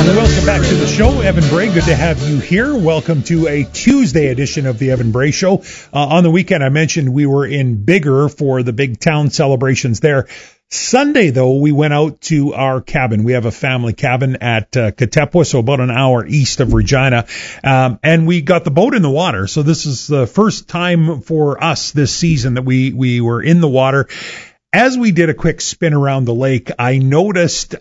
Welcome back to the show. Evan Bray, good to have you here. Welcome to a Tuesday edition of the Evan Bray Show. On the weekend, I mentioned we were in Biggar for the big town celebrations there. Sunday, though, we went out to our cabin. We have a family cabin at Katepwa, so about an hour east of Regina, and we got the boat in the water. So this is the first time for us this season that we were in the water. As we did a quick spin around the lake, I noticed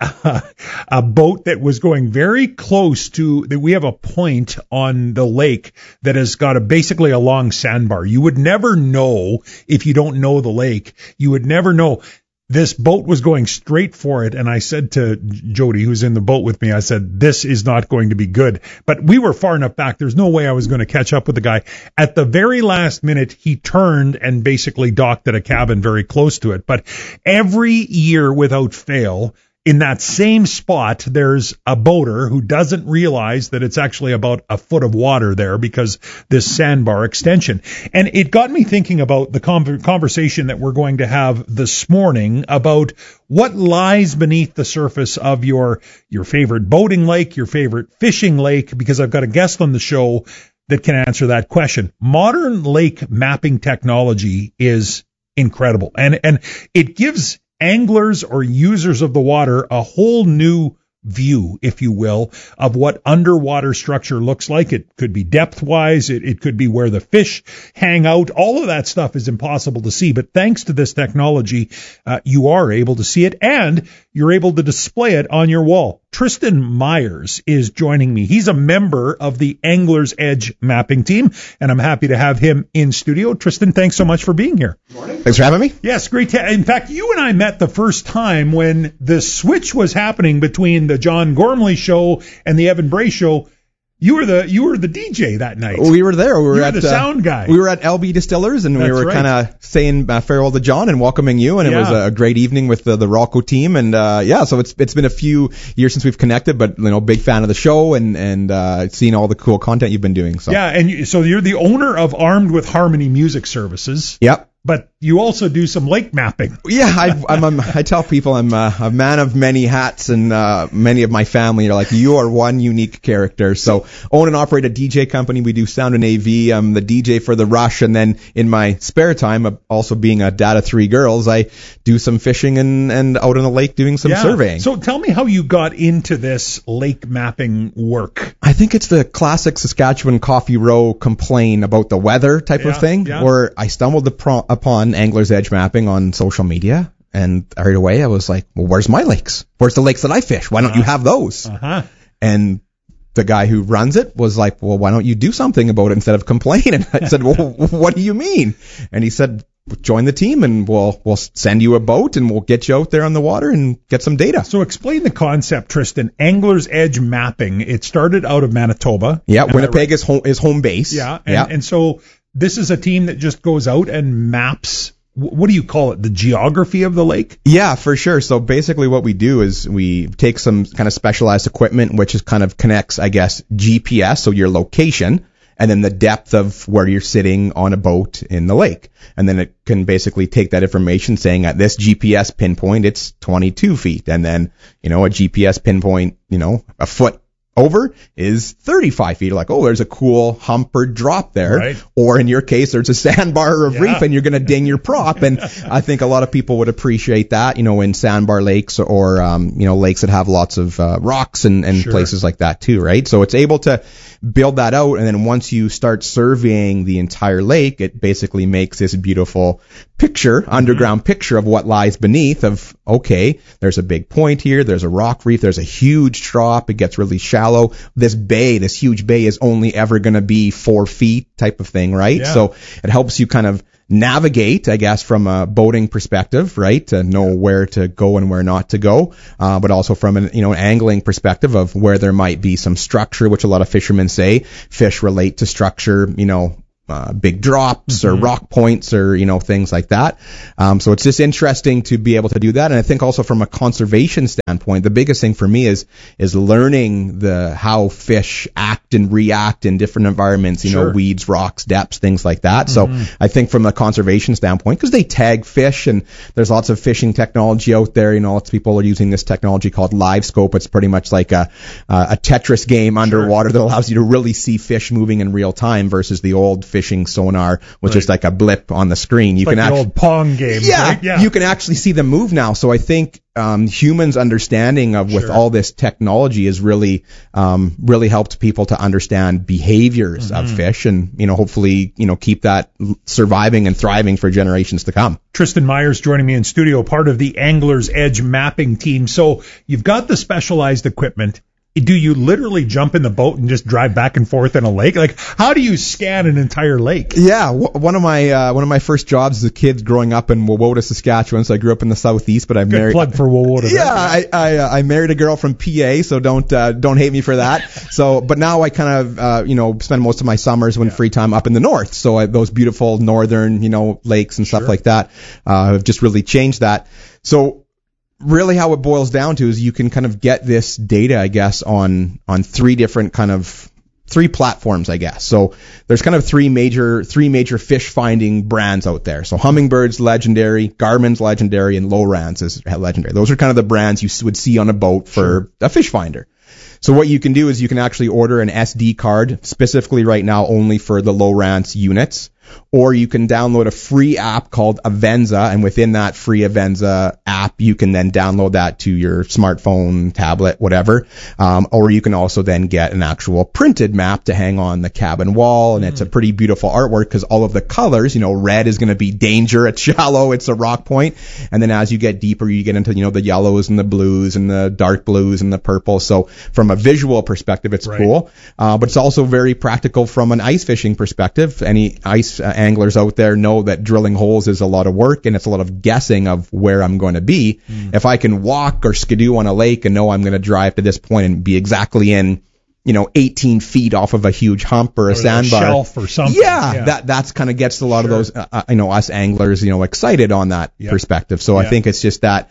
a boat that was going very close to that. We have a point on the lake that has got basically a long sandbar. You would never know if you don't know the lake. You would never know. This boat was going straight for it, and I said to Jody, who's in the boat with me, I said, this is not going to be good. But we were far enough back. There's no way I was going to catch up with the guy. At the very last minute, he turned and basically docked at a cabin very close to it. But every year without fail, in that same spot, there's a boater who doesn't realize that it's actually about a foot of water there because this sandbar extension. And it got me thinking about the conversation that we're going to have this morning about what lies beneath the surface of your favorite boating lake, your favorite fishing lake, because I've got a guest on the show that can answer that question. Modern lake mapping technology is incredible, and it gives anglers or users of the water a whole new view, if you will, of what underwater structure looks like. It could be depth-wise. It could be where the fish hang out. All of that stuff is impossible to see. But thanks to this technology, you are able to see it, and you're able to display it on your wall. Tristan Myers is joining me. He's a member of the Angler's Edge mapping team, and I'm happy to have him in studio. Tristan, thanks so much for being here. Good morning. Thanks for having me. Yes, great. In fact, you and I met the first time when the switch was happening between the John Gormley show and the Evan Bray show. You were the DJ that night. We were there. We were at the sound guy. We were at LB Distillers, and That's we were right. kind of saying farewell to John and welcoming you. And it was a great evening with the Rocco team. And so it's been a few years since we've connected, but big fan of the show and seeing all the cool content you've been doing. So yeah, and so you're the owner of Armed with Harmony Music Services. Yep. But you also do some lake mapping. Yeah, I tell people I'm a man of many hats, and many of my family are like, you are one unique character. So own and operate a DJ company. We do sound and AV. I'm the DJ for the Rush, and then in my spare time, also being a dad of 3 girls, I do some fishing and out on the lake doing some surveying. So tell me how you got into this lake mapping work. I think it's the classic Saskatchewan Coffee Row complain about the weather type of thing, where I stumbled upon Angler's Edge mapping on social media, and right away I was like, well, where's my lakes? Where's the lakes that I fish? Why don't you have those? And the guy who runs it was like, well, why don't you do something about it instead of complain? And I said, well, what do you mean? And he said, join the team and we'll send you a boat and we'll get you out there on the water and get some data. So explain the concept, Tristan. Angler's Edge mapping. It started out of Manitoba. Yeah, Winnipeg is home base. Yeah, and so this is a team that just goes out and maps, what do you call it, the geography of the lake? Yeah, for sure. So basically what we do is we take some kind of specialized equipment, which is kind of connects, I guess, GPS, so your location, and then the depth of where you're sitting on a boat in the lake. And then it can basically take that information saying at this GPS pinpoint, it's 22 feet. And then, a GPS pinpoint, a foot over is 35 feet. Like, oh, there's a cool hump or drop there. Right. Or in your case, there's a sandbar or a reef and you're going to ding your prop. And I think a lot of people would appreciate that, in sandbar lakes or, lakes that have lots of rocks and places like that too, right? So it's able to build that out. And then once you start surveying the entire lake, it basically makes this beautiful picture, underground picture of what lies beneath of, okay, there's a big point here, there's a rock reef, there's a huge drop, it gets really shallow. This huge bay is only ever going to be 4 feet type of thing, right? Yeah. So it helps you kind of navigate, I guess, from a boating perspective, right? To know where to go and where not to go. But also from an angling perspective of where there might be some structure, which a lot of fishermen say fish relate to structure, big drops or rock points or, things like that. So it's just interesting to be able to do that. And I think also from a conservation standpoint, the biggest thing for me is learning how fish act and react in different environments, weeds, rocks, depths, things like that. So I think from a conservation standpoint, because they tag fish and there's lots of fishing technology out there, lots of people are using this technology called LiveScope. It's pretty much like a Tetris game underwater that allows you to really see fish moving in real time versus the old fishing sonar was just like a blip on the screen. You can the old Pong game. You can actually see them move now. So I think humans' understanding of with all this technology has really helped people to understand behaviors of fish and hopefully keep that surviving and thriving for generations to come. Tristan Myers joining me in studio, part of the Angler's Edge mapping team. So you've got the specialized equipment. Do you literally jump in the boat and just drive back and forth in a lake? Like, how do you scan an entire lake? Yeah, one of my first jobs as a kid growing up in Wowota, Saskatchewan. So I grew up in the southeast, but I married. Good plug for Wowota. Yeah, I married a girl from PA, so don't hate me for that. So, but now I kind of spend most of my summers when free time up in the north. So those beautiful northern lakes and stuff like that have just really changed that. So. Really how it boils down to is you can kind of get this data, I guess, on three platforms, I guess. So there's kind of three major fish finding brands out there. So Hummingbird's legendary, Garmin's legendary, and Lowrance is legendary. Those are kind of the brands you would see on a boat for a fish finder. So what you can do is you can actually order an SD card specifically right now only for the Lowrance units. Or you can download a free app called Avenza, and within that free Avenza app, you can then download that to your smartphone, tablet, whatever. Or you can also then get an actual printed map to hang on the cabin wall, and it's a pretty beautiful artwork because all of the colors, red is going to be danger, it's shallow, it's a rock point, and then as you get deeper, you get into, the yellows and the blues and the dark blues and the purple. So from a visual perspective, it's cool, but it's also very practical from an ice fishing perspective. Any ice anglers out there know that drilling holes is a lot of work and it's a lot of guessing of where I'm going to be. If I can walk or skidoo on a lake and know I'm going to drive to this point and be exactly in 18 feet off of a huge hump or a sandbar, shelf or something. That's kind of gets a lot of those us anglers excited on that perspective. So I think it's just that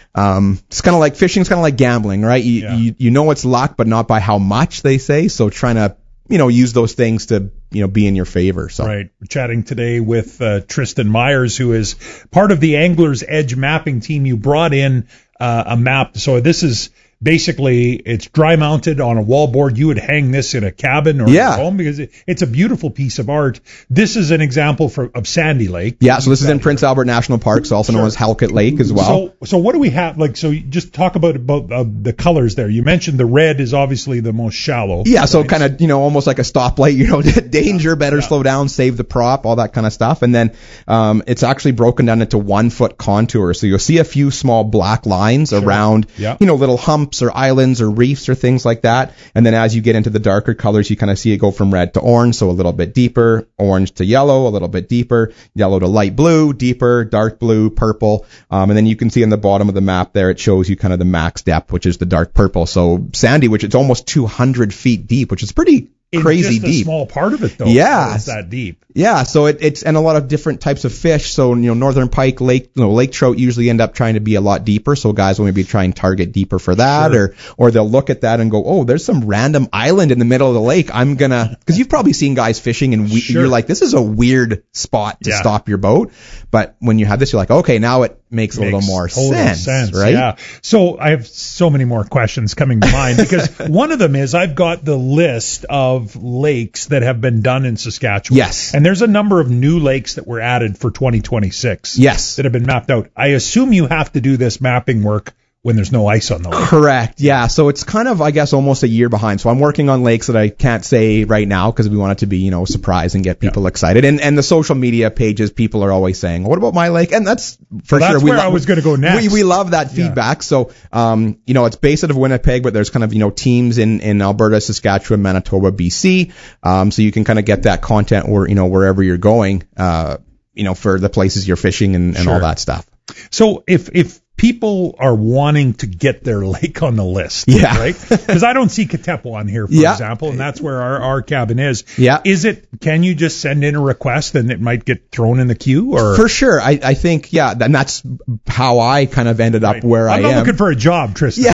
it's kind of like fishing, it's kind of like gambling, right? You know it's luck, but not by how much, they say. So trying to use those things to, be in your favor. So. Right. We're chatting today with Tristan Myers, who is part of the Angler's Edge mapping team. You brought in a map. So this is basically, it's dry mounted on a wall board. You would hang this in a cabin or a home because it's a beautiful piece of art. This is an example of Sandy Lake. Yeah, so this is in Prince Albert National Park, so also known as Halkett Lake as well. So what do we have? So just talk about the colors there. You mentioned the red is obviously the most shallow. Yeah, so kind of, almost like a stoplight, danger, better slow down, save the prop, all that kind of stuff. And then it's actually broken down into 1 foot contours. So you'll see a few small black lines around, little humps or islands or reefs or things like that. And then as you get into the darker colors, you kind of see it go from red to orange, so a little bit deeper, orange to yellow, a little bit deeper, yellow to light blue, deeper, dark blue, purple. And then you can see in the bottom of the map there, it shows you kind of the max depth, which is the dark purple. So Sandy, which it's almost 200 feet deep, which is pretty crazy just deep. A small part of it though. Yeah, it's that deep. Yeah, so it's and a lot of different types of fish. So northern pike, lake trout usually end up trying to be a lot deeper. So guys will maybe try and target deeper for that, or they'll look at that and go, oh, there's some random island in the middle of the lake. I'm gonna, because you've probably seen guys fishing and you're like, this is a weird spot to stop your boat. But when you have this, you're like, okay, now it makes a little more sense, right? Yeah. So I have so many more questions coming to mind because one of them is I've got the list of lakes that have been done in Saskatchewan. Yes. And there's a number of new lakes that were added for 2026. Yes. That have been mapped out. I assume you have to do this mapping work when there's no ice on the lake. Correct. Yeah. So it's kind of, I guess, almost a year behind. So I'm working on lakes that I can't say right now because we want it to be, a surprise and get people excited. And the social media pages, people are always saying, what about my lake? And that's for sure. That's where I was going to go next. We love that feedback. So, it's based out of Winnipeg, but there's kind of, teams in Alberta, Saskatchewan, Manitoba, BC. So you can kind of get that content wherever you're going, for the places you're fishing and all that stuff. So if people are wanting to get their lake on the list. Yeah. Right? Because I don't see Katepo on here, for example, and that's where our cabin is. Yeah. Can you just send in a request and it might get thrown in the queue? Or For sure. I think, and that's how I kind of ended up where I am. I'm not looking for a job, Tristan.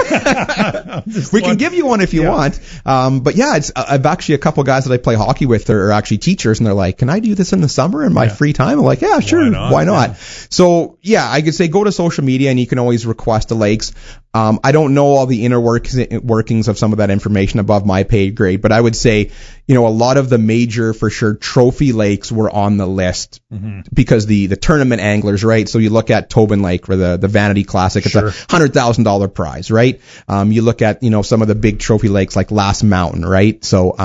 Yeah. We can give you one if you want. But I've actually, a couple guys that I play hockey with are actually teachers, and they're like, can I do this in the summer in my free time? I'm like, yeah, sure. Why not? Yeah. So I could say go to social media and you can always request the lakes. I don't know all the inner workings of some of that information above my pay grade, but I would say, a lot of the major, for sure, trophy lakes were on the list because the tournament anglers, right? So you look at Tobin Lake or the Vanity Classic, it's a $100,000 prize, right? You look at, some of the big trophy lakes like Last Mountain, right? So,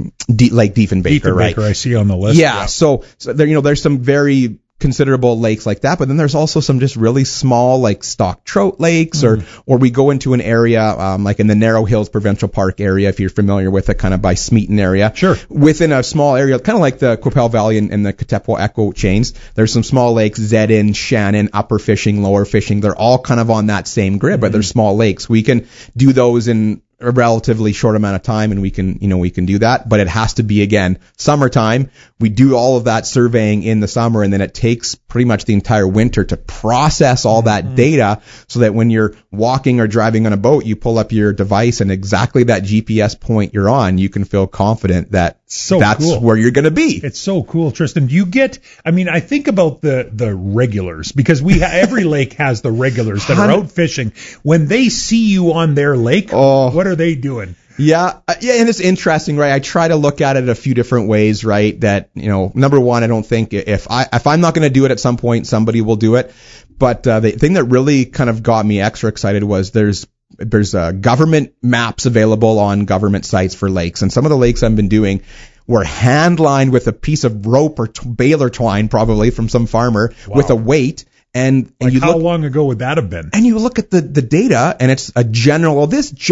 Lake Diefenbaker, right? I see on the list. Yeah. So there, there's some very considerable lakes like that, but then there's also some just really small, like stock trout lakes, or we go into an area like in the Narrow Hills Provincial Park area, if you're familiar with it, kind of by Smeaton area. Sure. Within a small area, kind of like the Qu'Appelle Valley and the Katepo Echo chains, there's some small lakes, Zedin, Shannon, Upper Fishing, Lower Fishing. They're all kind of on that same grid, but they're small lakes. We can do those in a relatively short amount of time, and we can do that, but it has to be, again, summertime. We do all of that surveying in the summer, and then it takes pretty much the entire winter to process all that data, so that when you're walking or driving on a boat, you pull up your device and exactly that GPS point you're on, you can feel confident that that's cool. Where you're going to be. It's so cool, Tristan. Do you get, I think about the regulars, because every lake has the regulars that are out fishing. When they see you on their lake, what are they doing? Yeah, and it's interesting, right? I try to look at it a few different ways, right? That, number one, I don't think if I'm not going to do it at some point, somebody will do it. But the thing that really kind of got me extra excited was there's government maps available on government sites for lakes, and some of the lakes I've been doing were hand lined with a piece of rope or baler twine, probably from some farmer, with a weight. And you how long ago would that have been? And you look at the data, and it's a general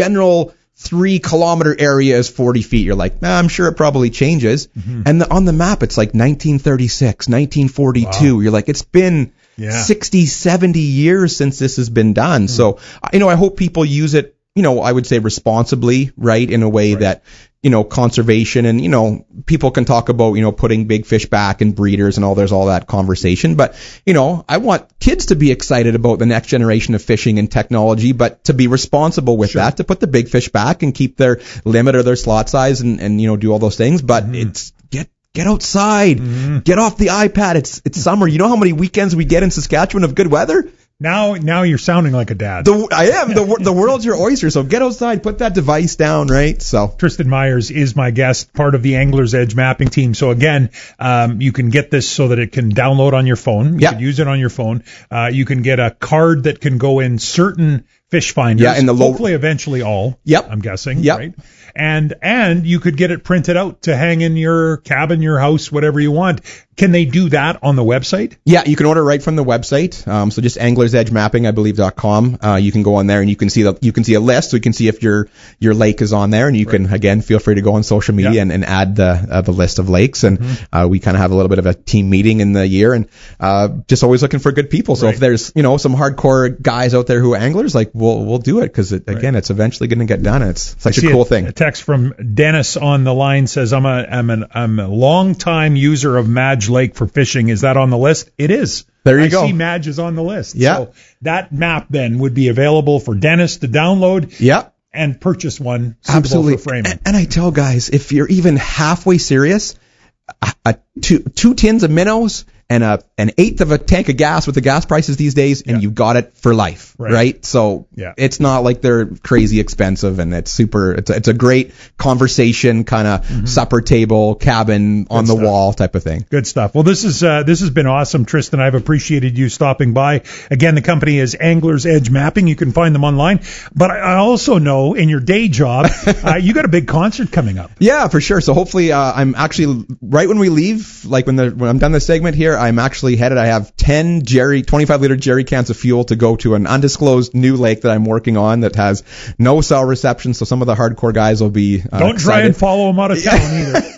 3 kilometer area is 40 feet. You're like, I'm sure it probably changes. And on the map, it's like 1936, 1942. Wow. You're like, it's been 60, 70 years since this has been done. So, I hope people use it, I would say responsibly, right? In a way that, conservation and, people can talk about, putting big fish back and breeders and there's all that conversation. But, I want kids to be excited about the next generation of fishing and technology, but to be responsible with that, to put the big fish back and keep their limit or their slot size and do all those things. But it's get outside, get off the iPad. It's summer. You know how many weekends we get in Saskatchewan of good weather? Now you're sounding like a dad. I am. The world's your oyster, so get outside, put that device down, right? So Tristan Myers is my guest, part of the Angler's Edge mapping team. So again, you can get this so that it can download on your phone. You can use it on your phone. You can get a card that can go in certain fish finders. Yeah, hopefully eventually all. Yep. I'm guessing. Yep. Right? And you could get it printed out to hang in your cabin, your house, whatever you want. Can they do that on the website? Yeah, you can order right from the website. So just anglersedgemapping, I believe.com. You can go on there and you can see a list, so you can see if your lake is on there, and you can, again, feel free to go on social media and add the list of lakes. And we kind of have a little bit of a team meeting in the year, and just always looking for good people. So if there's some hardcore guys out there who are anglers, like we'll do it, because it's eventually going to get done. And it's such a cool thing. A text from Dennis on the line says, I'm a long time user of Madge Lake for fishing. Is that on the list? It is. There you go. I see Madge is on the list. Yeah. So that map then would be available for Dennis to download. Yeah. And purchase one absolutely for framing. And I tell guys, if you're even halfway serious, two tins of minnows and an eighth of a tank of gas with the gas prices these days, and you've got it for life, right? So it's not like they're crazy expensive, and it's a great conversation kind of supper table, cabin on the wall type of thing. Good stuff. Well, this has been awesome, Tristan. I've appreciated you stopping by. Again, the company is Angler's Edge Mapping. You can find them online. But I also know in your day job, you got a big concert coming up. Yeah, for sure. So hopefully, I'm actually right when we leave, like when I'm done this segment here, I'm actually headed. I have 10 25-liter jerry cans of fuel to go to an undisclosed new lake that I'm working on that has no cell reception. So some of the hardcore guys will be Don't excited. try and follow them out of town either.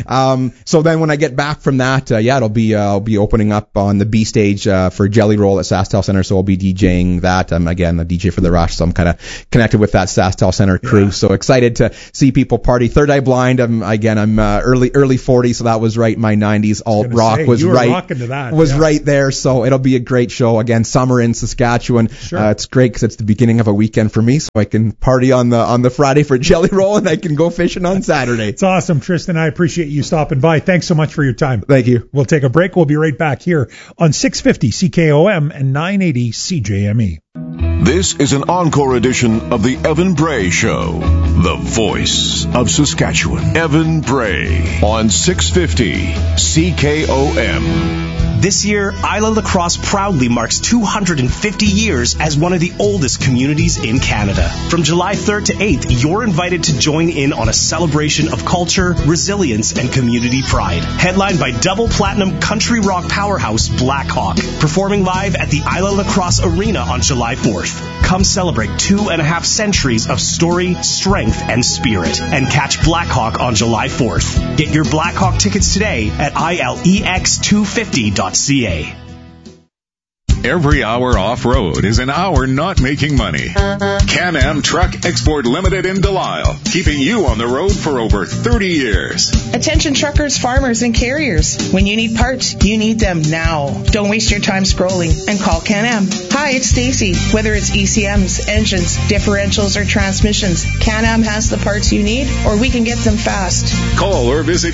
So then when I get back from that, I'll be opening up on the B stage for Jelly Roll at SaskTel Center. So I'll be DJing that. I'm again the DJ for the Rush, so I'm kind of connected with that SaskTel Center crew. Yeah. So excited to see people party. Third Eye Blind. I'm early 40s, so that was right. My 90s alt rock was right there. So it'll be a great show. Again, summer in Saskatchewan. Sure. It's great because it's the beginning of a weekend for me, so I can party on the Friday for Jelly Roll, and I can go fishing on Saturday. It's awesome, Tristan. I appreciate you stopping by. Thanks so much for your time. Thank you. We'll take a break. We'll be right back here on 650 CKOM and 980 CJME. This is an encore edition of the Evan Bray Show, the voice of Saskatchewan. Evan Bray on 650 CKOM. This year, Isla Lacrosse proudly marks 250 years as one of the oldest communities in Canada. From July 3rd to 8th, you're invited to join in on a celebration of culture, resilience, and community pride. Headlined by double platinum country rock powerhouse Blackhawk, performing live at the Isla Lacrosse Arena on July 4th. Come celebrate 2.5 centuries of story, strength, and spirit, and catch Blackhawk on July 4th. Get your Blackhawk tickets today at ilex250.ca. Every hour off-road is an hour not making money. Can-Am Truck Export Limited in Delisle, keeping you on the road for over 30 years. Attention truckers, farmers, and carriers. When you need parts, you need them now. Don't waste your time scrolling and call Can-Am. Hi, it's Stacy. Whether it's ECMs, engines, differentials, or transmissions, Can-Am has the parts you need, or we can get them fast. Call or visit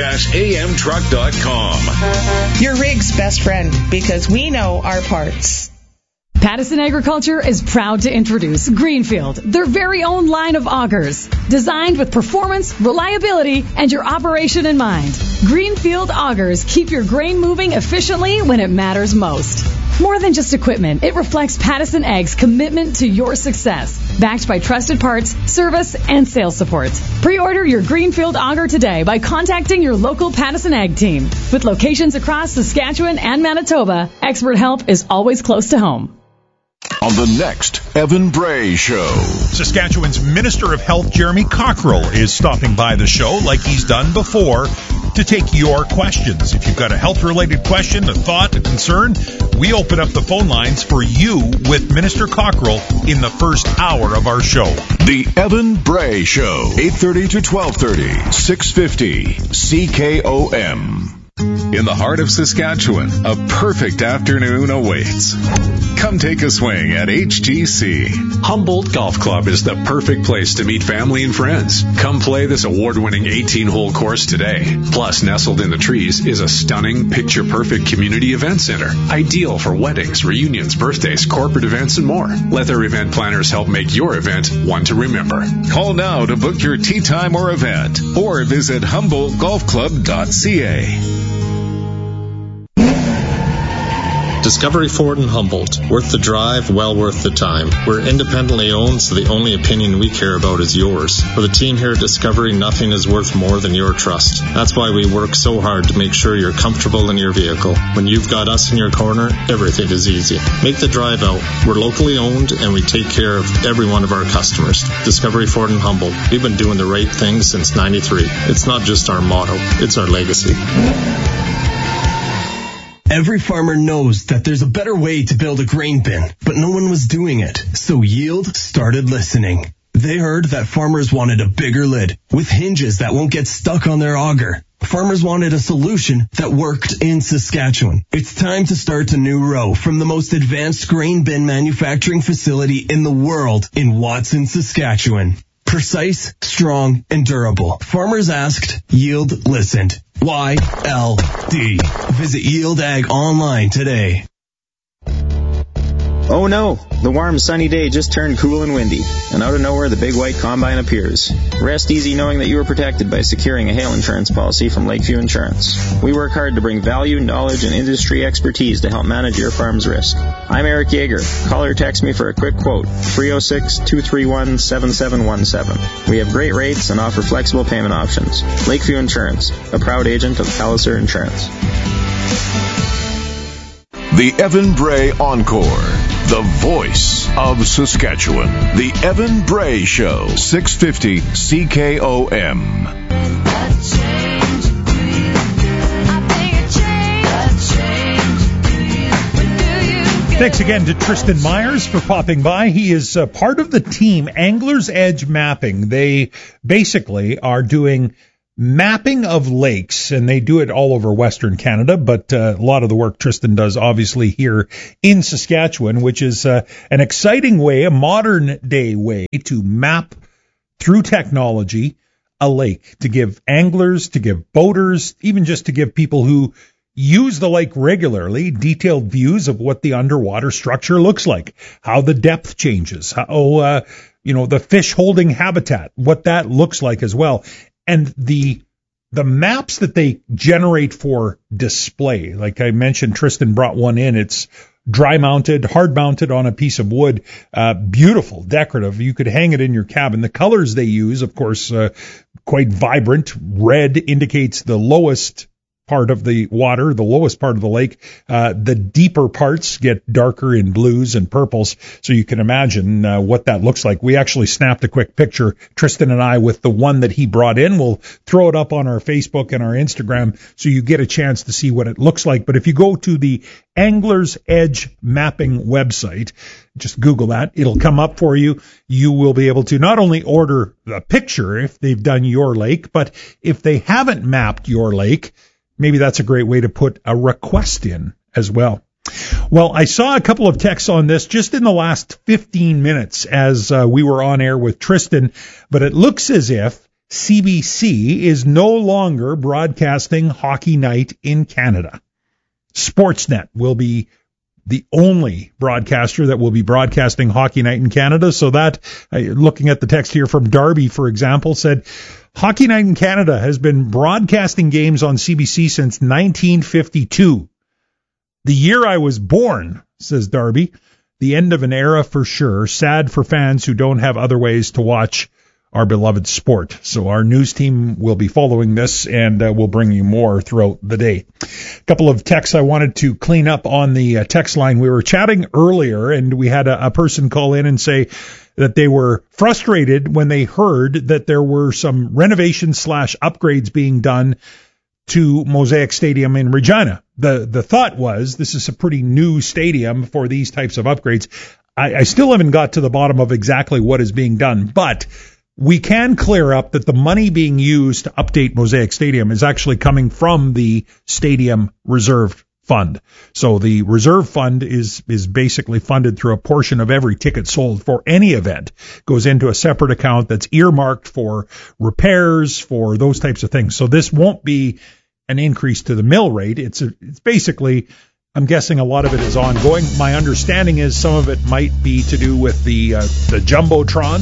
can-amtruck.com. Your rig's best friend, because we know our parts. Pattison Agriculture is proud to introduce Greenfield, their very own line of augers, designed with performance, reliability, and your operation in mind. Greenfield augers keep your grain moving efficiently when it matters most. More than just equipment, it reflects Pattison Ag's commitment to your success, backed by trusted parts, service, and sales support. Pre-order your Greenfield auger today by contacting your local Pattison Ag team. With locations across Saskatchewan and Manitoba, expert help is always close to home. On the next Evan Bray Show, Saskatchewan's Minister of Health, Jeremy Cockrell, is stopping by the show like he's done before to take your questions. If you've got a health-related question, a thought, a concern, we open up the phone lines for you with Minister Cockrell in the first hour of our show. The Evan Bray Show, 8:30 to 12:30, 650 CKOM. In the heart of Saskatchewan, a perfect afternoon awaits. Come take a swing at HGC. Humboldt Golf Club is the perfect place to meet family and friends. Come play this award-winning 18-hole course today. Plus, nestled in the trees is a stunning, picture-perfect community event center. Ideal for weddings, reunions, birthdays, corporate events, and more. Let their event planners help make your event one to remember. Call now to book your tee time or event, or visit HumboldtGolfClub.ca. Discovery Ford in Humboldt. Worth the drive, well worth the time. We're independently owned, so the only opinion we care about is yours. For the team here at Discovery, nothing is worth more than your trust. That's why we work so hard to make sure you're comfortable in your vehicle. When you've got us in your corner, everything is easy. Make the drive out. We're locally owned, and we take care of every one of our customers. Discovery Ford in Humboldt. We've been doing the right thing since '93. It's not just our motto, it's our legacy. Every farmer knows that there's a better way to build a grain bin, but no one was doing it. So Yield started listening. They heard that farmers wanted a bigger lid with hinges that won't get stuck on their auger. Farmers wanted a solution that worked in Saskatchewan. It's time to start a new row from the most advanced grain bin manufacturing facility in the world in Watson, Saskatchewan. Precise, strong, and durable. Farmers asked, Yield listened. YLD. Visit Yield Ag online today. Oh no, the warm sunny day just turned cool and windy, and out of nowhere the big white combine appears. Rest easy knowing that you are protected by securing a hail insurance policy from Lakeview Insurance. We work hard to bring value, knowledge, and industry expertise to help manage your farm's risk. I'm Eric Yeager. Call or text me for a quick quote, 306-231-7717. We have great rates and offer flexible payment options. Lakeview Insurance, a proud agent of Palliser Insurance. The Evan Bray Encore, the voice of Saskatchewan. The Evan Bray Show, 650 CKOM. Thanks again to Tristan Myers for popping by. He is part of the team, Angler's Edge Mapping. They basically are doing mapping of lakes, and they do it all over Western Canada, but a lot of the work Tristan does obviously here in Saskatchewan, which is an exciting way, a modern day way to map through technology a lake, to give anglers, to give boaters, even just to give people who use the lake regularly, detailed views of what the underwater structure looks like, how the depth changes, how, the fish holding habitat, what that looks like as well. And the maps that they generate for display, like I mentioned, Tristan brought one in. It's dry mounted, hard mounted on a piece of wood, beautiful, decorative. You could hang it in your cabin. The colors they use, of course, quite vibrant. Red indicates the lowest part of the water, the lowest part of the lake. The deeper parts get darker in blues and purples, so you can imagine what that looks like. We actually snapped a quick picture, Tristan and I, with the one that he brought in. We'll throw it up on our Facebook and our Instagram so you get a chance to see what it looks like. But if you go to the Angler's Edge Mapping website, just Google that, it'll come up for you. You will be able to not only order a picture if they've done your lake, but if they haven't mapped your lake, maybe that's a great way to put a request in as well. Well, I saw a couple of texts on this just in the last 15 minutes as we were on air with Tristan, but it looks as if CBC is no longer broadcasting Hockey Night in Canada. Sportsnet will be the only broadcaster that will be broadcasting Hockey Night in Canada. So that, looking at the text here from Darby, for example, said, Hockey Night in Canada has been broadcasting games on CBC since 1952. The year I was born, says Darby. The end of an era for sure. Sad for fans who don't have other ways to watch our beloved sport. So our news team will be following this, and we'll bring you more throughout the day. A couple of texts I wanted to clean up on the text line. We were chatting earlier, and we had a person call in and say that they were frustrated when they heard that there were some renovations / upgrades being done to Mosaic Stadium in Regina. The thought was, this is a pretty new stadium for these types of upgrades. I still haven't got to the bottom of exactly what is being done, but we can clear up that the money being used to update Mosaic Stadium is actually coming from the Stadium Reserve Fund. So the reserve fund is basically funded through a portion of every ticket sold for any event. Goes into a separate account that's earmarked for repairs, for those types of things. So this won't be an increase to the mill rate. It's basically, I'm guessing a lot of it is ongoing. My understanding is some of it might be to do with the Jumbotron.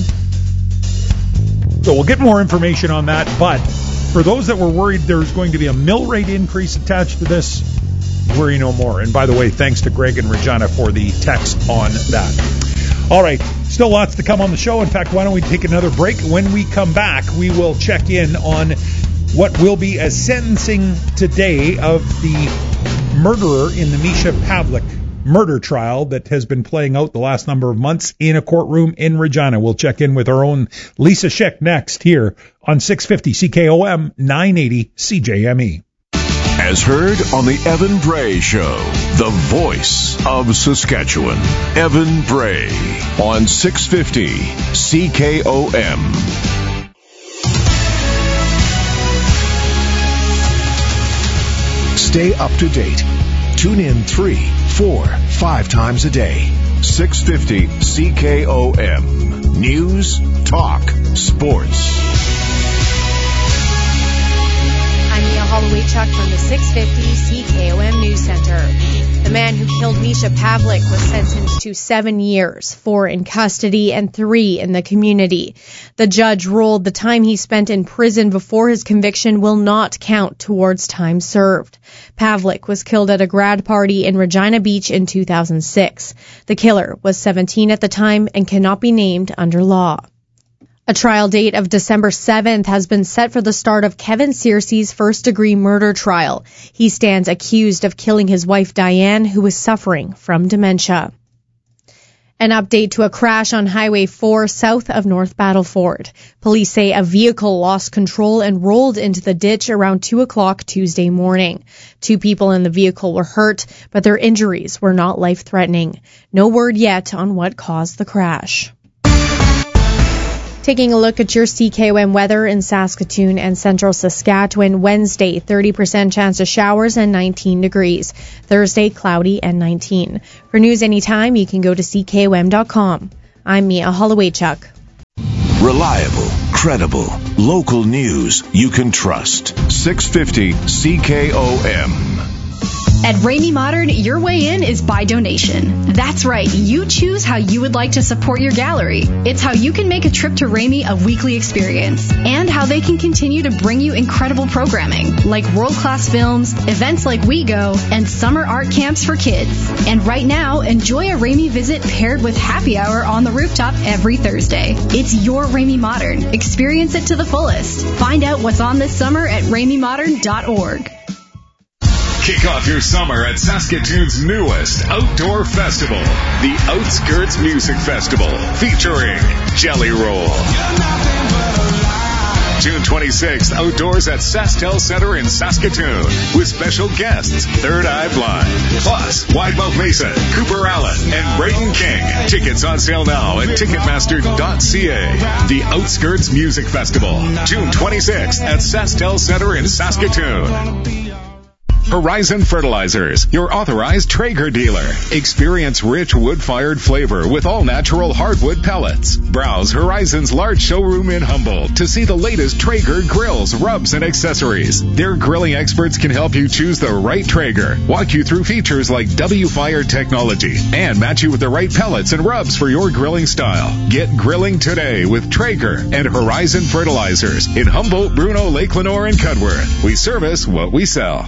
So we'll get more information on that. But for those that were worried there's going to be a mill rate increase attached to this, worry no more. And by the way, thanks to Greg and Regina for the text on that. All right, still lots to come on the show. In fact, why don't we take another break? When we come back, we will check in on what will be a sentencing today of the murderer in the Misha Pavlik murder trial that has been playing out the last number of months in a courtroom in Regina. We'll check in with our own Lisa Schick next here on 650 CKOM 980 CJME. As heard on the Evan Bray Show, the voice of Saskatchewan. Evan Bray on 650 CKOM. Stay up to date. Tune in 3, 4, 5 times a day. 650 CKOM. News, talk, sports. I'm Mia Holloway-Chuck from the 650 CKOM News Center. The man who killed Misha Pavlik was sentenced to 7 years, 4 in custody and 3 in the community. The judge ruled the time he spent in prison before his conviction will not count towards time served. Pavlik was killed at a grad party in Regina Beach in 2006. The killer was 17 at the time and cannot be named under law. A trial date of December 7th has been set for the start of Kevin Searcy's first-degree murder trial. He stands accused of killing his wife Diane, who was suffering from dementia. An update to a crash on Highway 4 south of North Battleford. Police say a vehicle lost control and rolled into the ditch around 2 o'clock Tuesday morning. 2 people in the vehicle were hurt, but their injuries were not life-threatening. No word yet on what caused the crash. Taking a look at your CKOM weather in Saskatoon and central Saskatchewan. Wednesday, 30% chance of showers and 19 degrees. Thursday, cloudy and 19. For news anytime, you can go to CKOM.com. I'm Mia Holloway-Chuck. Reliable, credible, local news you can trust. 650 CKOM. At Ramey Modern, your way in is by donation. That's right, you choose how you would like to support your gallery. It's how you can make a trip to Ramey a weekly experience, and how they can continue to bring you incredible programming, like world-class films, events like We Go, and summer art camps for kids. And right now, enjoy a Ramey visit paired with happy hour on the rooftop every Thursday. It's your Ramey Modern. Experience it to the fullest. Find out what's on this summer at RameyModern.org. Kick off your summer at Saskatoon's newest outdoor festival, the Outskirts Music Festival, featuring Jelly Roll. June 26th, outdoors at SaskTel Center in Saskatoon, with special guests Third Eye Blind, plus Widemouth Mason, Cooper Allen, and Brayden King. Tickets on sale now at Ticketmaster.ca. The Outskirts Music Festival, June 26th at SaskTel Center in Saskatoon. Horizon Fertilizers, your authorized Traeger dealer. Experience rich wood-fired flavor with all-natural hardwood pellets. Browse Horizon's large showroom in Humboldt to see the latest Traeger grills, rubs, and accessories. Their grilling experts can help you choose the right Traeger, walk you through features like W-Fire technology, and match you with the right pellets and rubs for your grilling style. Get grilling today with Traeger and Horizon Fertilizers in Humboldt, Bruno, Lake Lenore, and Cudworth. We service what we sell.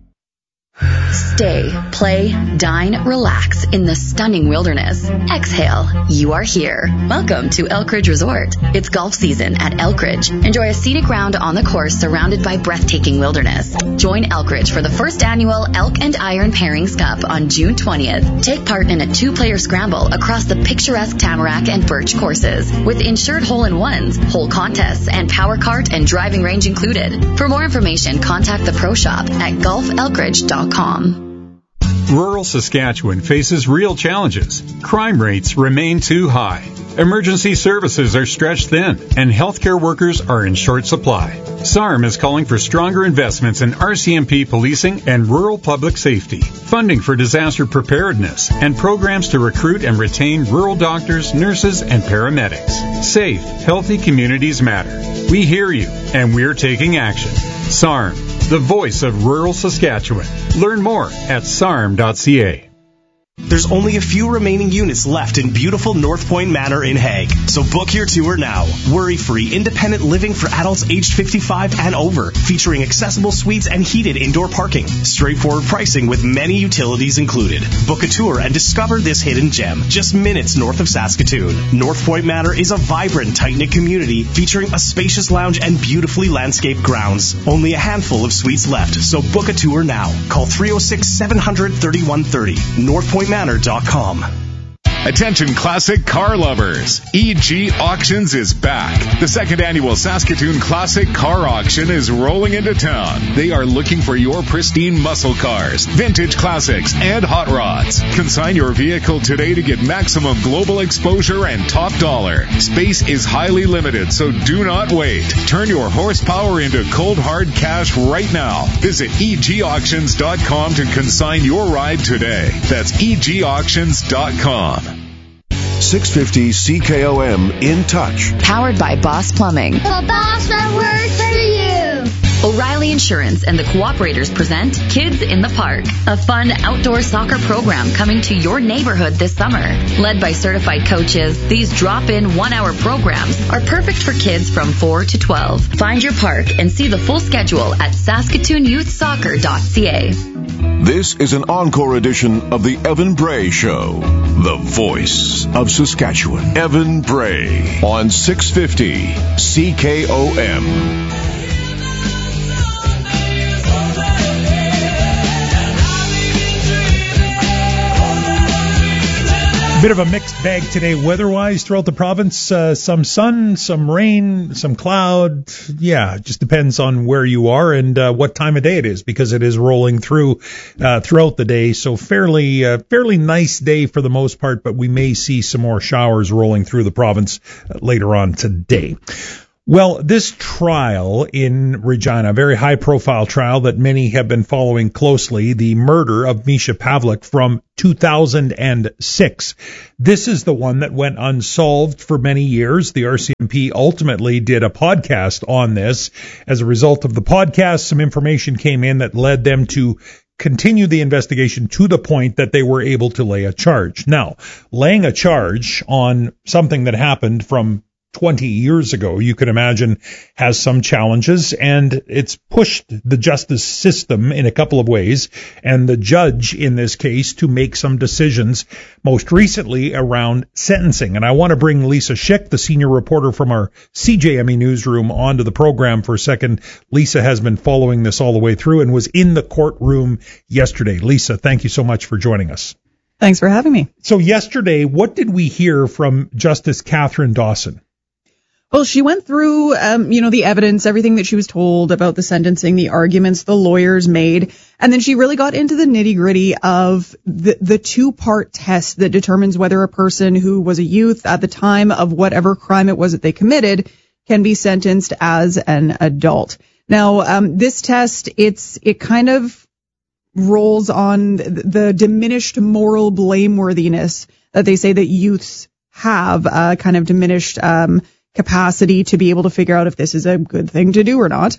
Stay, play, dine, relax in the stunning wilderness. Exhale, you are here. Welcome to Elkridge Resort. It's golf season at Elkridge. Enjoy a scenic round on the course surrounded by breathtaking wilderness. Join Elkridge for the first annual Elk and Iron Pairings Cup on June 20th. Take part in a 2-player scramble across the picturesque Tamarack and Birch courses, with insured hole-in-ones, hole contests, and power cart and driving range included. For more information, contact the Pro Shop at golfelkridge.com. Rural Saskatchewan faces real challenges. Crime rates remain too high. Emergency services are stretched thin, and healthcare workers are in short supply. SARM is calling for stronger investments in RCMP policing and rural public safety, funding for disaster preparedness, and programs to recruit and retain rural doctors, nurses, and paramedics. Safe, healthy communities matter. We hear you, and we're taking action. SARM, the voice of rural Saskatchewan. Learn more at sarm.ca. There's only a few remaining units left in beautiful North Point Manor in Hague, so book your tour now. Worry-free, independent living for adults aged 55 and over, featuring accessible suites and heated indoor parking. Straightforward pricing with many utilities included. Book a tour and discover this hidden gem, just minutes north of Saskatoon. North Point Manor is a vibrant, tight-knit community featuring a spacious lounge and beautifully landscaped grounds. Only a handful of suites left, so book a tour now. Call 306-700-3130. NorthPointManor.com. Attention classic car lovers. EG Auctions is back. The second annual Saskatoon Classic Car Auction is rolling into town. They are looking for your pristine muscle cars, vintage classics, and hot rods. Consign your vehicle today to get maximum global exposure and top dollar. Space is highly limited, so do not wait. Turn your horsepower into cold hard cash right now. Visit egauctions.com to consign your ride today. That's egauctions.com. 650 CKOM In Touch. Powered by Boss Plumbing. The boss that works for you. O'Reilly Insurance and the Cooperators present Kids in the Park, a fun outdoor soccer program coming to your neighborhood this summer. Led by certified coaches, these drop-in 1-hour programs are perfect for kids from 4 to 12. Find your park and see the full schedule at SaskatoonYouthSoccer.ca. This is an encore edition of the Evan Bray Show, the voice of Saskatchewan. Evan Bray on 650 CKOM. Bit of a mixed bag today weather-wise throughout the province. Some sun, some rain, some cloud. Yeah, it just depends on where you are and what time of day it is, because it is rolling through throughout the day. So fairly nice day for the most part, but we may see some more showers rolling through the province later on today. Well, this trial in Regina, a very high-profile trial that many have been following closely, the murder of Misha Pavlik from 2006. This is the one that went unsolved for many years. The RCMP ultimately did a podcast on this. As a result of the podcast, some information came in that led them to continue the investigation to the point that they were able to lay a charge. Now, laying a charge on something that happened from 20 years ago, you can imagine, has some challenges, and it's pushed the justice system in a couple of ways, and the judge in this case to make some decisions, most recently around sentencing. And I want to bring Lisa Schick, the senior reporter from our CJME newsroom, onto the program for a second. Lisa has been following this all the way through and was in the courtroom yesterday. Lisa, thank you so much for joining us. Thanks for having me. So yesterday, what did we hear from Justice Catherine Dawson? Well, she went through, the evidence, everything that she was told about the sentencing, the arguments the lawyers made, and then she really got into the nitty-gritty of the two-part test that determines whether a person who was a youth at the time of whatever crime it was that they committed can be sentenced as an adult. Now, this test, it kind of rolls on the diminished moral blameworthiness that they say that youths have, kind of diminished capacity to be able to figure out if this is a good thing to do or not.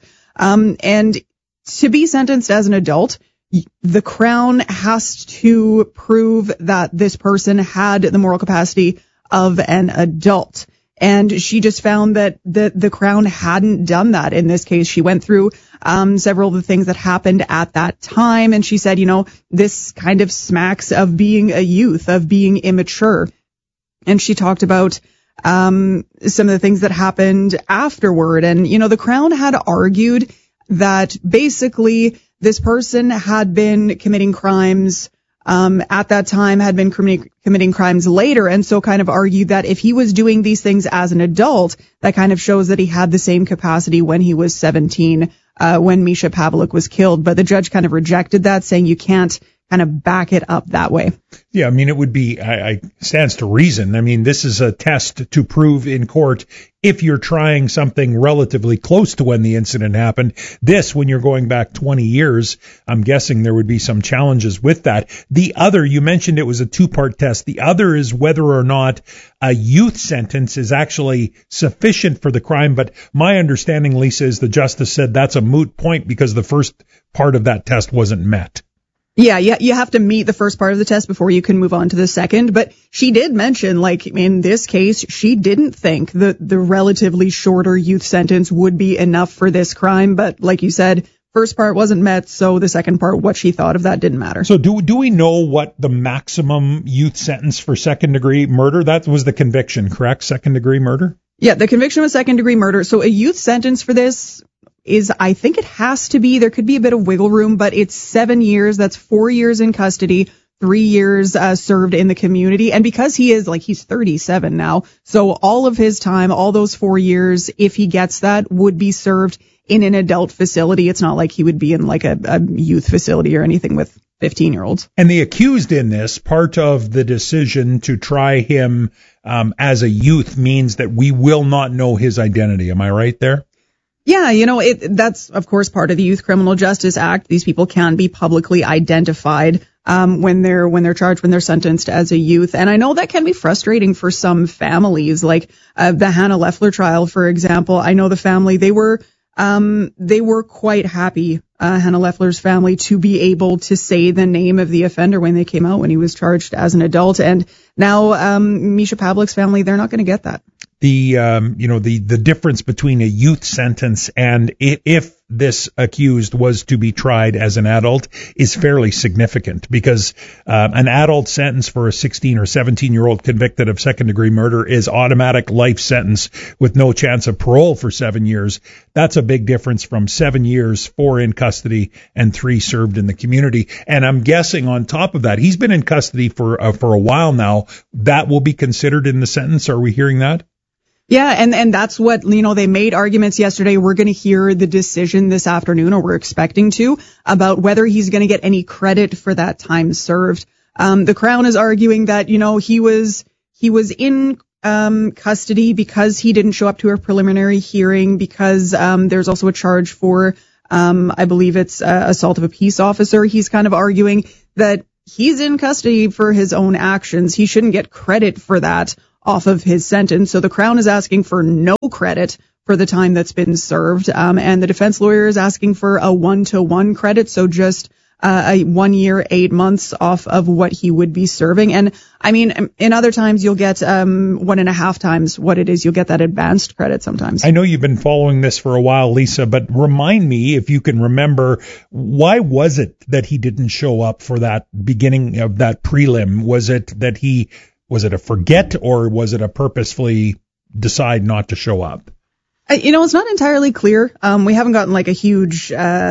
And to be sentenced as an adult, the Crown has to prove that this person had the moral capacity of an adult. And she just found that the Crown hadn't done that in this case. She went through several of the things that happened at that time, and she said, this kind of smacks of being a youth, of being immature. And she talked about some of the things that happened afterward. And, the Crown had argued that basically this person had been committing crimes at that time, had been committing crimes later, and so kind of argued that if he was doing these things as an adult, that kind of shows that he had the same capacity when he was 17, when Misha Pavlik was killed. But the judge kind of rejected that, saying you can't kind of back it up that way. Yeah, I mean, it would be, stands to reason. I mean, this is a test to prove in court if you're trying something relatively close to when the incident happened. This, when you're going back 20 years, I'm guessing there would be some challenges with that. The other, you mentioned it was a two-part test. The other is whether or not a youth sentence is actually sufficient for the crime. But my understanding, Lisa, is the justice said that's a moot point because the first part of that test wasn't met. Yeah, you have to meet the first part of the test before you can move on to the second. But she did mention, in this case, she didn't think that the relatively shorter youth sentence would be enough for this crime. But like you said, first part wasn't met, so the second part, what she thought of that, didn't matter. So do we know what the maximum youth sentence for second-degree murder? That was the conviction, correct? Second-degree murder? Yeah, the conviction was second-degree murder. So a youth sentence for this is, I think it has to be, there could be a bit of wiggle room, but it's 7 years. That's 4 years in custody, 3 years served in the community. And because he's 37 now, so all of his time, all those 4 years, if he gets that, would be served in an adult facility. It's not like he would be in a youth facility or anything with 15-year-olds. And the accused in this, part of the decision to try him as a youth means that we will not know his identity. Am I right there? Yeah, that's, of course, part of the Youth Criminal Justice Act. These people can be publicly identified when they're charged, when they're sentenced as a youth. And I know that can be frustrating for some families, like the Hannah Leffler trial, for example. I know the family, they were quite happy, Hannah Leffler's family, to be able to say the name of the offender when they came out, when he was charged as an adult. And now Misha Pavlik's family, they're not going to get that. The difference between a youth sentence and if this accused was to be tried as an adult is fairly significant, because an adult sentence for a 16 or 17-year-old convicted of second-degree murder is automatic life sentence with no chance of parole for 7 years. That's a big difference from 7 years, 4 in custody and 3 served in the community. And I'm guessing on top of that, he's been in custody for a while now. That will be considered in the sentence. Are we hearing that? Yeah, and that's what, they made arguments yesterday. We're going to hear the decision this afternoon, or we're expecting to, about whether he's going to get any credit for that time served. The Crown is arguing that, he was in custody because he didn't show up to a preliminary hearing, because there's also a charge for, I believe it's assault of a peace officer. He's kind of arguing that he's in custody for his own actions. He shouldn't get credit for that off of his sentence. So the Crown is asking for no credit for the time that's been served. And the defense lawyer is asking for a 1-to-1 credit. So just a 1 year, 8 months off of what he would be serving. And I mean, in other times you'll get 1.5 times what it is. You'll get that advanced credit sometimes. I know you've been following this for a while, Lisa, but remind me, if you can remember, why was it that he didn't show up for that beginning of that prelim? Was it a forget, or was it a purposefully decide not to show up? It's not entirely clear. We haven't gotten like a huge,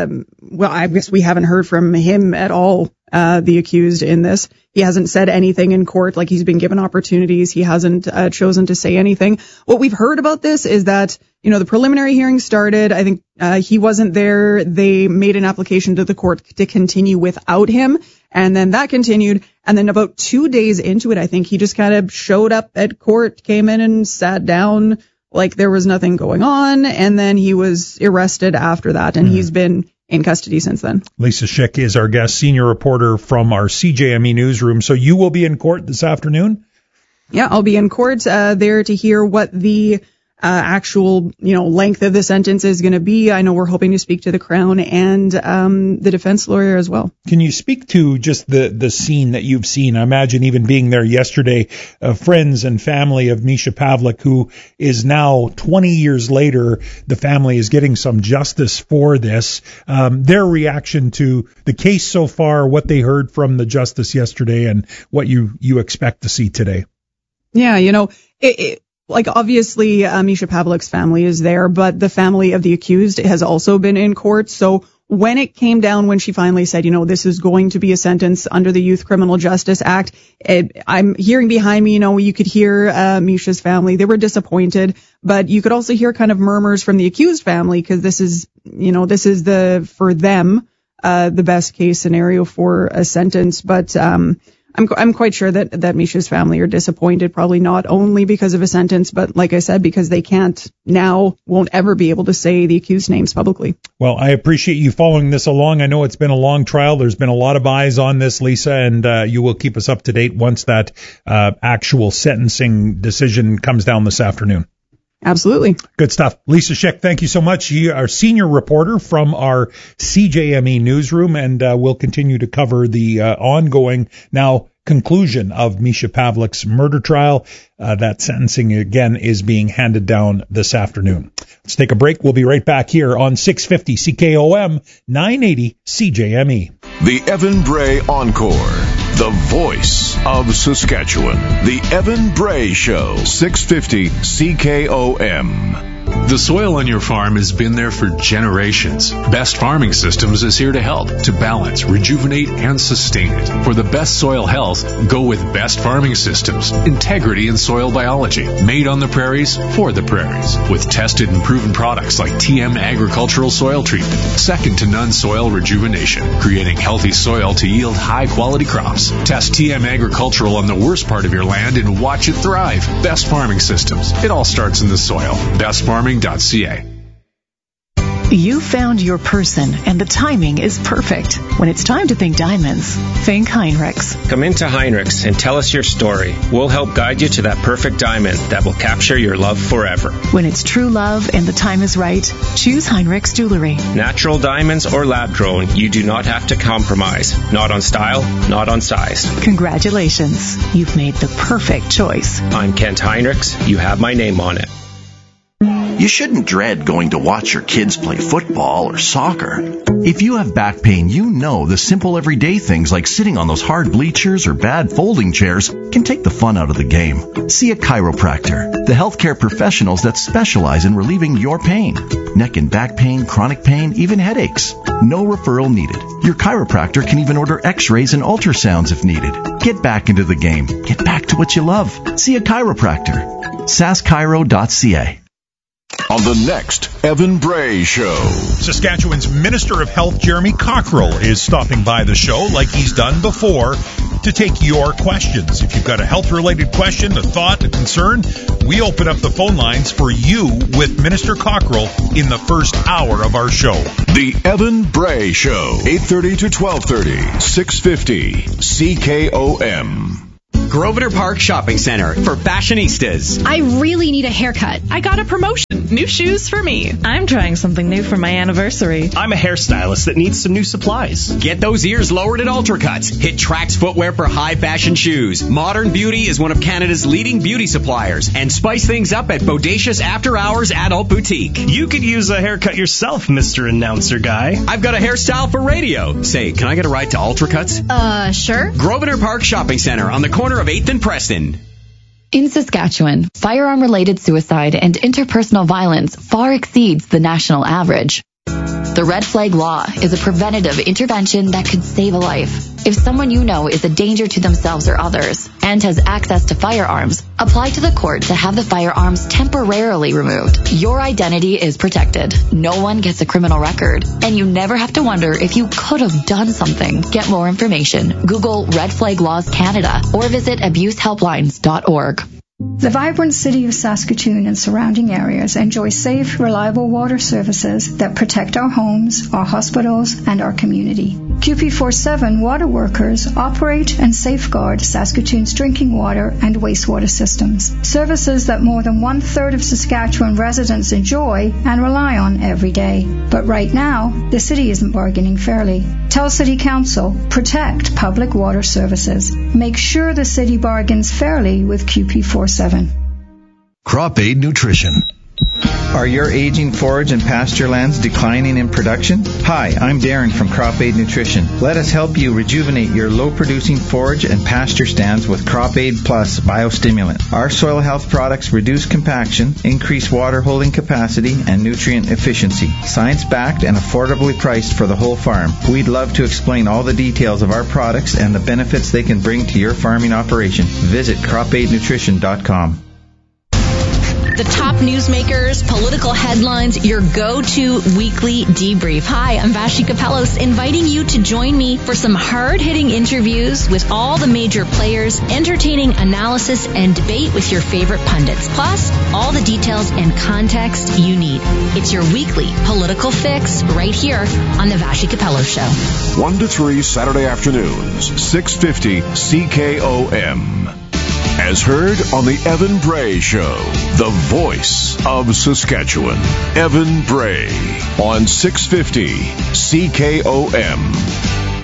I guess we haven't heard from him at all, the accused in this. He hasn't said anything in court, like he's been given opportunities. He hasn't chosen to say anything. What we've heard about this is that, the preliminary hearing started. I think he wasn't there. They made an application to the court to continue without him. And then that continued. And then about 2 days into it, I think he just kind of showed up at court, came in and sat down like there was nothing going on. And then he was arrested after that. And he's been in custody since then. Lisa Schick is our guest, senior reporter from our CJME newsroom. So you will be in court this afternoon? Yeah, I'll be in court there to hear what the actual, length of the sentence is going to be. I know we're hoping to speak to the Crown and the defense lawyer as well. Can you speak to just the scene that you've seen? I imagine even being there yesterday, friends and family of Misha Pavlik, who is now 20 years later, the family is getting some justice for this. Their reaction to the case so far, what they heard from the justice yesterday, and what you expect to see today. Yeah, like obviously Misha Pavlik's family is there, but the family of the accused has also been in court. So when it came down, when she finally said, this is going to be a sentence under the Youth Criminal Justice Act, I'm hearing behind me, you could hear Misha's family. They were disappointed, but you could also hear kind of murmurs from the accused family, because this is for them, the best case scenario for a sentence. But I'm quite sure that Misha's family are disappointed, probably not only because of a sentence, but like I said, because they won't ever be able to say the accused names publicly. Well, I appreciate you following this along. I know it's been a long trial. There's been a lot of eyes on this, Lisa, and you will keep us up to date once that actual sentencing decision comes down this afternoon. Absolutely. Good stuff. Lisa Schick, thank you so much. You are senior reporter from our CJME newsroom, and we'll continue to cover the ongoing conclusion of Misha Pavlik's murder trial. That sentencing, again, is being handed down this afternoon. Let's take a break. We'll be right back here on 650 CKOM 980 CJME. The Evan Bray Encore. The voice of Saskatchewan. The Evan Bray Show. 650 CKOM. The soil on your farm has been there for generations. Best Farming Systems is here to help, to balance, rejuvenate, and sustain it. For the best soil health, go with Best Farming Systems. Integrity in soil biology. Made on the prairies, for the prairies. With tested and proven products like TM Agricultural Soil Treatment. Second to none soil rejuvenation. Creating healthy soil to yield high-quality crops. Test TM Agricultural on the worst part of your land and watch it thrive. Best Farming Systems. It all starts in the soil. BestFarming.ca. You found your person, and the timing is perfect. When it's time to think diamonds, think Heinrichs. Come into Heinrichs and tell us your story. We'll help guide you to that perfect diamond that will capture your love forever. When it's true love and the time is right, choose Heinrichs Jewelry. Natural diamonds or lab-grown, you do not have to compromise. Not on style, not on size. Congratulations. You've made the perfect choice. I'm Kent Heinrichs. You have my name on it. You shouldn't dread going to watch your kids play football or soccer. If you have back pain, you know the simple everyday things like sitting on those hard bleachers or bad folding chairs can take the fun out of the game. See a chiropractor, the healthcare professionals that specialize in relieving your pain. Neck and back pain, chronic pain, even headaches. No referral needed. Your chiropractor can even order x-rays and ultrasounds if needed. Get back into the game. Get back to what you love. See a chiropractor. saschiro.ca. On the next Evan Bray Show. Saskatchewan's Minister of Health, Jeremy Cockrell, is stopping by the show like he's done before to take your questions. If you've got a health-related question, a thought, a concern, we open up the phone lines for you with Minister Cockrell in the first hour of our show. The Evan Bray Show, 8:30 to 12:30, 650 CKOM. Grosvenor Park Shopping Center for fashionistas. I really need a haircut. I got a promotion. New shoes for me. I'm trying something new for my anniversary. I'm a hairstylist that needs some new supplies. Get those ears lowered at Ultracuts. Hit Trax Footwear for high fashion shoes. Modern Beauty is one of Canada's leading beauty suppliers. And spice things up at Bodacious After Hours Adult Boutique. You could use a haircut yourself, Mr. Announcer Guy. I've got a hairstyle for radio. Say, can I get a ride to Ultracuts? Sure. Grosvenor Park Shopping Center on the corner of 8th and Preston. In Saskatchewan, firearm-related suicide and interpersonal violence far exceeds the national average. The Red Flag Law is a preventative intervention that could save a life. If someone you know is a danger to themselves or others and has access to firearms, apply to the court to have the firearms temporarily removed. Your identity is protected. No one gets a criminal record, and you never have to wonder if you could have done something. Get more information. Google Red Flag Laws Canada or visit abusehelplines.org. The vibrant city of Saskatoon and surrounding areas enjoy safe, reliable water services that protect our homes, our hospitals, and our community. QP47 water workers operate and safeguard Saskatoon's drinking water and wastewater systems, services that more than 1/3 of Saskatchewan residents enjoy and rely on every day. But right now, the city isn't bargaining fairly. Tell City Council, protect public water services. Make sure the city bargains fairly with QP47. Crop Aid Nutrition. Are your aging forage and pasture lands declining in production? Hi, I'm Darren from Crop Aid Nutrition. Let us help you rejuvenate your low-producing forage and pasture stands with Crop Aid Plus Biostimulant. Our soil health products reduce compaction, increase water holding capacity, and nutrient efficiency. Science-backed and affordably priced for the whole farm. We'd love to explain all the details of our products and the benefits they can bring to your farming operation. Visit cropaidnutrition.com. The top newsmakers, political headlines, your go-to weekly debrief. Hi, I'm Vashi Kapelos, inviting you to join me for some hard-hitting interviews with all the major players, entertaining analysis and debate with your favorite pundits, plus all the details and context you need. It's your weekly political fix right here on the Vashi Kapelos Show. 1 to 3 Saturday afternoons, 650 CKOM. As heard on the Evan Bray Show, the voice of Saskatchewan. Evan Bray on 650 CKOM.